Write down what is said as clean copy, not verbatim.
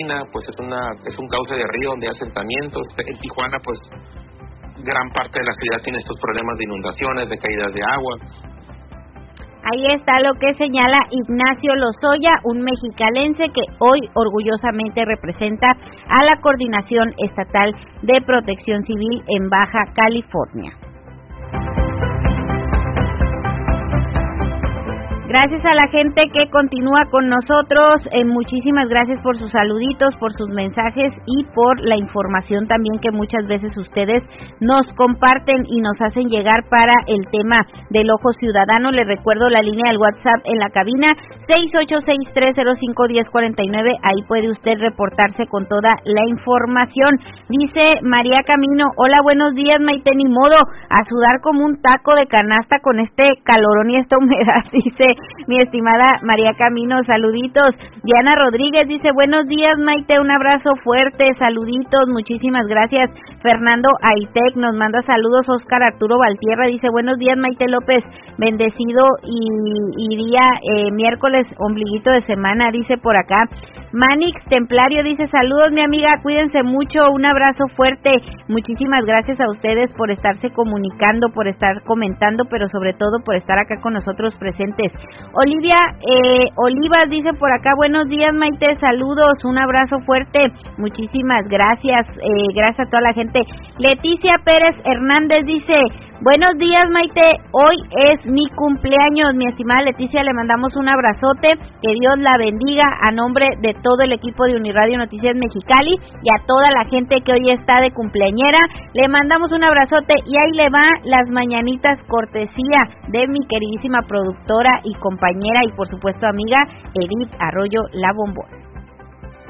pues es un cauce de río donde hay asentamientos. En Tijuana, pues gran parte de la ciudad tiene estos problemas de inundaciones, de caídas de agua. Ahí está lo que señala Ignacio Lozoya, un mexicalense que hoy orgullosamente representa a la Coordinación Estatal de Protección Civil en Baja California. Gracias a la gente que continúa con nosotros, muchísimas gracias por sus saluditos, por sus mensajes y por la información también que muchas veces ustedes nos comparten y nos hacen llegar para el tema del ojo ciudadano. Les recuerdo la línea del WhatsApp en la cabina, 6863051049, ahí puede usted reportarse con toda la información. Dice María Camino, hola, buenos días, Maite, ni modo, a sudar como un taco de canasta con este calorón y esta humedad, dice mi estimada María Camino, saluditos. Diana Rodríguez dice, buenos días, Maite, un abrazo fuerte, saluditos, muchísimas gracias. Fernando Aitec nos manda saludos. Oscar Arturo Valtierra dice, buenos días, Maite López, bendecido y día miércoles, ombliguito de semana, dice por acá. Manix Templario dice, saludos, mi amiga, cuídense mucho, un abrazo fuerte. Muchísimas gracias a ustedes por estarse comunicando, por estar comentando, pero sobre todo por estar acá con nosotros presentes. Olivia Olivas dice por acá, buenos días, Maite, saludos, un abrazo fuerte, muchísimas gracias, gracias a toda la gente. Leticia Pérez Hernández dice, buenos días, Maite, hoy es mi cumpleaños, mi estimada Leticia, le mandamos un abrazote, que Dios la bendiga a nombre de todo el equipo de Uniradio Noticias Mexicali y a toda la gente que hoy está de cumpleañera, le mandamos un abrazote y ahí le va las mañanitas cortesía de mi queridísima productora y compañera y por supuesto amiga Edith Arroyo La Bombona.